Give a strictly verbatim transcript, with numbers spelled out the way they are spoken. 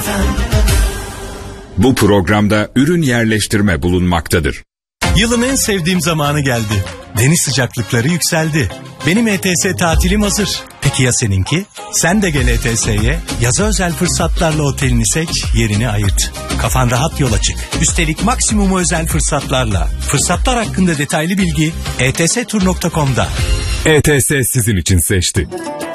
Bu programda ürün yerleştirme bulunmaktadır. Yılın en sevdiğim zamanı geldi. Deniz sıcaklıkları yükseldi. Benim E T S tatilim hazır. Peki ya seninki? Sen de gel E T S'ye. Yaza özel fırsatlarla otelini seç, yerini ayırt. Kafan rahat yola çık. Üstelik maksimum özel fırsatlarla. Fırsatlar hakkında detaylı bilgi e t s tur nokta com'da. E T S sizin için seçti.